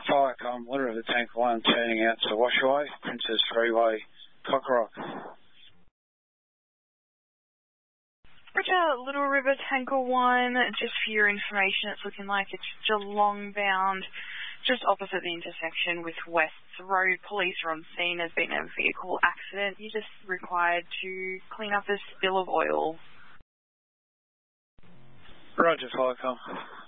Firecom, Little River Tank 1, turning out to Washaway, Princess Freeway, Cockrock. Roger, Little River Tanker 1, just for your information, it's looking like it's Geelong bound, just opposite the intersection with West's Road. Police are on scene. There's been a vehicle accident. You're just required to clean up a spill of oil. Roger, Firecom.